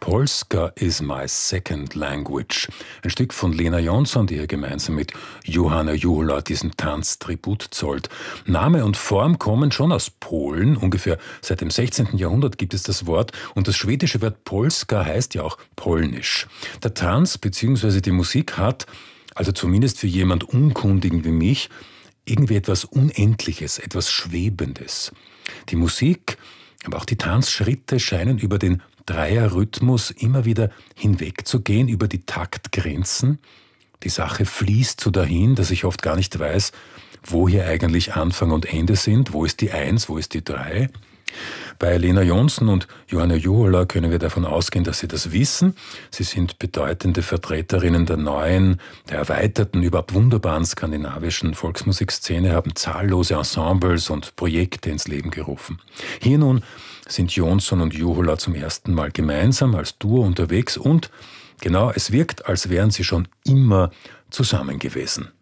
Polska is my second language. Ein Stück von Lena Jonsson, die hier gemeinsam mit Johanna Juhola diesen Tanz Tribut zollt. Name und Form kommen schon aus Polen. Ungefähr seit dem 16. Jahrhundert gibt es das Wort. Und das schwedische Wort Polska heißt ja auch polnisch. Der Tanz bzw. die Musik hat, also zumindest für jemand Unkundigen wie mich, irgendwie etwas Unendliches, etwas Schwebendes. Die Musik, aber auch die Tanzschritte scheinen über den Dreierrhythmus immer wieder hinwegzugehen, über die Taktgrenzen. Die Sache fließt so dahin, dass ich oft gar nicht weiß, wo hier eigentlich Anfang und Ende sind, wo ist die 1, wo ist die 3. Bei Lena Jonsson und Johanna Juhola können wir davon ausgehen, dass sie das wissen. Sie sind bedeutende Vertreterinnen der neuen, der erweiterten, überhaupt wunderbaren skandinavischen Volksmusikszene, haben zahllose Ensembles und Projekte ins Leben gerufen. Hier nun sind Jonsson und Juhola zum ersten Mal gemeinsam als Duo unterwegs und genau, es wirkt, als wären sie schon immer zusammen gewesen.